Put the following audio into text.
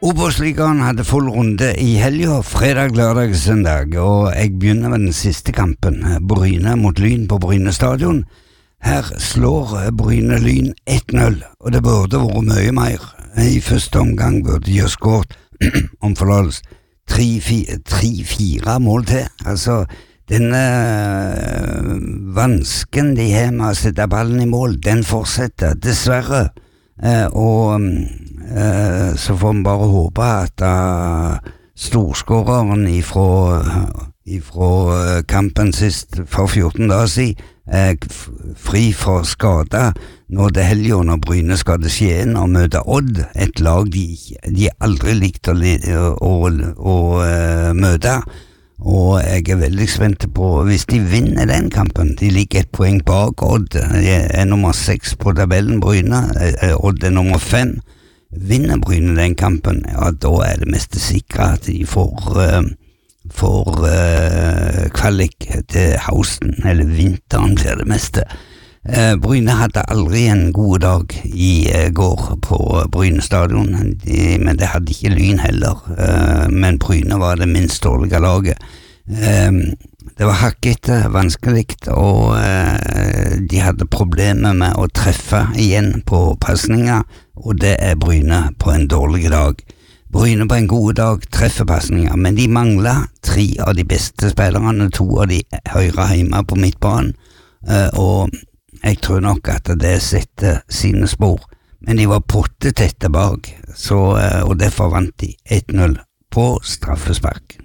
Obos-ligaen hadde full runde i helga, fredag, lørdag, søndag, og jeg begynner med den siste kampen, Bryne mot Lyn på Bryne stadion. Her slår Bryne Lyn 1-0, og det burde vært mye mer. I første omgang burde de ha skåret, om forlatelse, 3-4 mål til. Altså, denne vansken de har med å sette ballen i mål, den fortsetter, dessverre. Så får vi bare håpe at storskåreren ifra kampen sist for 14 dager siden fri for skade når det helger når Bryne skal til Skien og møte Odd, et lag de aldri likte å møte. Og jeg veldig spent på hvis de vinner den kampen. De ligger 1 poeng bak Odd, nummer 6 på tabellen Bryne, Odd nummer 5. Vinner Bryne den kampen, ja, da det mest sikre at de får kvalik til høsten, eller vinteren blir det meste. Bryne hadde aldri en god dag i går på Bryne stadion, men det hadde ikke Lyn heller, men Bryne var det minst dårlige laget. Det var hakkete, vanskelig, og de hadde problemer med å treffe igjen på passninger, og det Bryne på en dårlig dag. Bryne på en god dag treffer passninger, men de manglet 3 av de beste spillerne, 2 av de høyre hjemme på midtbanen, og jeg tror nok at det setter sine spor, men de var pottetette bak, og derfor vant de 1-0 på straffespark.